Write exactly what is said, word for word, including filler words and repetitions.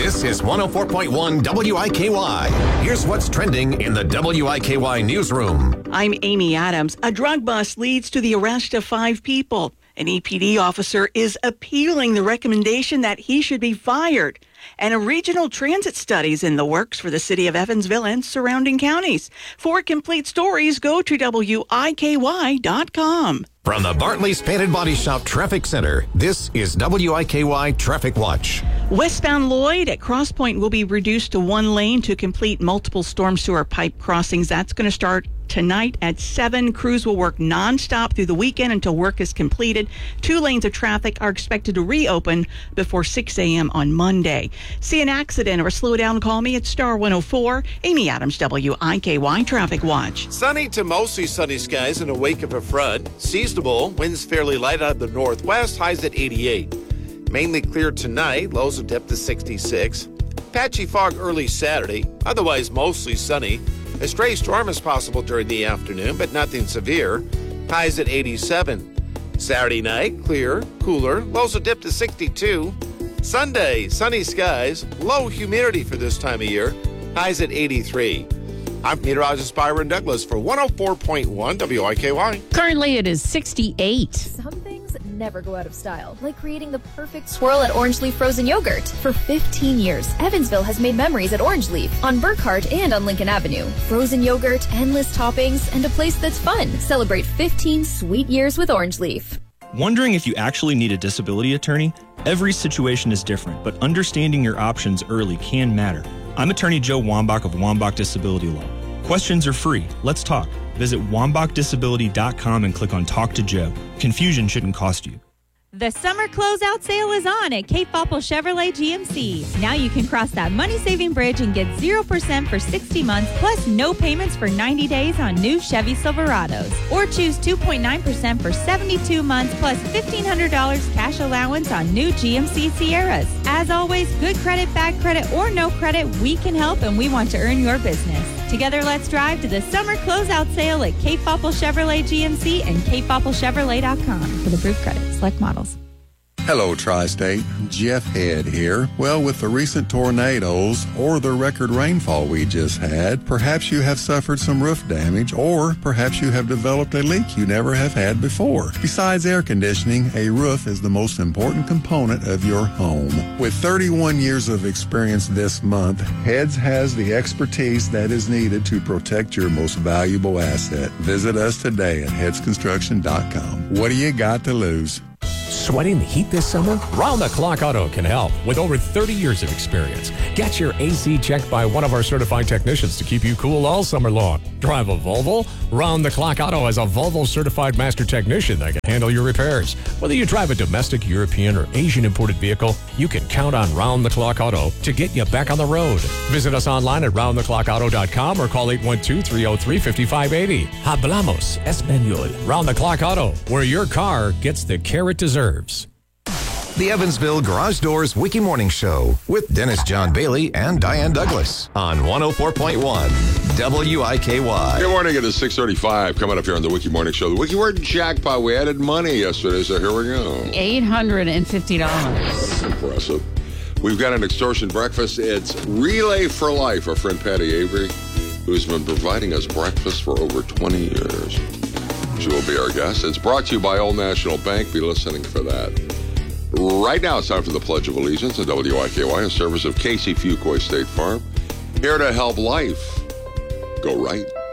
This is one oh four point one W I K Y. Here's what's trending in the W I K Y newsroom. I'm Amy Adams. A drug bust leads to the arrest of five people. An E P D officer is appealing the recommendation that he should be fired. And a regional transit study is in the works for the city of Evansville and surrounding counties. For complete stories, go to W I K Y dot com. From the Bartley's Painted Body Shop Traffic Center, this is W I K Y Traffic Watch. Westbound Lloyd at Cross Point will be reduced to one lane to complete multiple storm sewer pipe crossings. That's going to start tonight at seven. Crews will work nonstop through the weekend until work is completed. Two lanes of traffic are expected to reopen before six a.m. on Monday. See an accident or slow down, call me at Star one oh four. Amy Adams, W I K Y Traffic Watch. Sunny to mostly sunny skies in the wake of a front. Seasonable, winds fairly light out of the northwest, highs at eighty-eight. Mainly clear tonight, lows will dip to sixty-six. Patchy fog early Saturday, otherwise mostly sunny. A stray storm is possible during the afternoon, but nothing severe. Highs at eighty-seven. Saturday night, clear, cooler, lows will dip to sixty-two. Sunday, sunny skies, low humidity for this time of year. Highs at eighty-three. I'm meteorologist Byron Douglas for one oh four point one W I K Y. Currently, it is sixty-eight. Some things never go out of style, like creating the perfect swirl at Orange Leaf Frozen Yogurt. For fifteen years, Evansville has made memories at Orange Leaf, on Burkhardt and on Lincoln Avenue. Frozen yogurt, endless toppings, and a place that's fun. Celebrate fifteen sweet years with Orange Leaf. Wondering if you actually need a disability attorney? Every situation is different, but understanding your options early can matter. I'm attorney Joe Wambach of Wambach Disability Law. Questions are free. Let's talk. Visit wambach disability dot com and click on Talk to Joe. Confusion shouldn't cost you. The summer closeout sale is on at Cape Popple Chevrolet G M C. Now you can cross that money-saving bridge and get zero percent for sixty months, plus no payments for ninety days on new Chevy Silverados. Or choose two point nine percent for seventy-two months, plus fifteen hundred dollars cash allowance on new G M C Sierras. As always, good credit, bad credit, or no credit, we can help and we want to earn your business. Together, let's drive to the summer closeout sale at Cape Popple Chevrolet G M C and cape popple chevrolet dot com for the approved credit. Select models. Hello, Tri-State. Jeff Head here. Well, with the recent tornadoes or the record rainfall we just had, perhaps you have suffered some roof damage, or perhaps you have developed a leak you never have had before. Besides air conditioning, a roof is the most important component of your home. With thirty-one years of experience this month, Heads has the expertise that is needed to protect your most valuable asset. Visit us today at heads construction dot com. What do you got to lose? Sweating the heat this summer? Round the Clock Auto can help with over thirty years of experience. Get your A C checked by one of our certified technicians to keep you cool all summer long. Drive a Volvo? Round the Clock Auto has a Volvo certified master technician that can handle your repairs. Whether you drive a domestic, European, or Asian imported vehicle, you can count on Round the Clock Auto to get you back on the road. Visit us online at round the clock auto dot com or call eight one two, three oh three, five five eight oh. Hablamos Español. Round the Clock Auto, where your car gets the care it deserves. The Evansville Garage Doors Wiki Morning Show with Dennis John Bailey and Diane Douglas on one oh four point one W I K Y. Good morning. It is six thirty-five. Coming up here on the Wiki Morning Show. The Wiki Word Jackpot. We added money yesterday, so here we go. eight hundred fifty dollars. That's impressive. We've got an extortion breakfast. It's Relay for Life. Our friend Patty Avery, who's been providing us breakfast for over twenty years. She will be our guest. It's brought to you by Old National Bank. Be listening for that. Right now, it's time for the Pledge of Allegiance on W I K Y in service of Casey Fuquay State Farm. Here to help life go right.